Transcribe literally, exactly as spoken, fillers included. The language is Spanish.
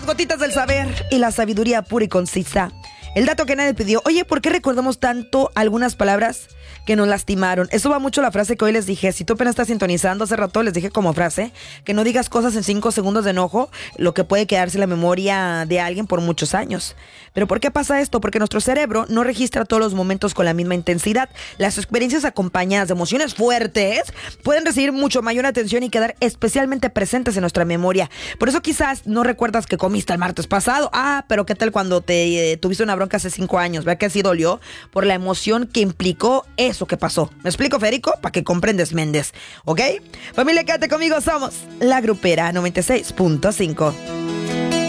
gotitas del saber y la sabiduría pura y concisa. El dato que nadie pidió. Oye, ¿por qué recordamos tanto algunas palabras que nos lastimaron? Eso va mucho a la frase que hoy les dije. Si tú apenas estás sintonizando, hace rato les dije como frase que no digas cosas en cinco segundos de enojo, lo que puede quedarse en la memoria de alguien por muchos años. ¿Pero por qué pasa esto? Porque nuestro cerebro no registra todos los momentos con la misma intensidad. Las experiencias acompañadas de emociones fuertes pueden recibir mucho mayor atención y quedar especialmente presentes en nuestra memoria. Por eso quizás no recuerdas que comiste el martes pasado. Ah, pero ¿qué tal cuando te eh, tuviste una bronca hace cinco años? ¿Verdad que así dolió? Por la emoción que implicó eso que pasó. ¿Me explico, Federico? Para que comprendes, Méndez. ¿Ok? Familia, quédate conmigo. Somos La Grupera noventa y seis punto cinco.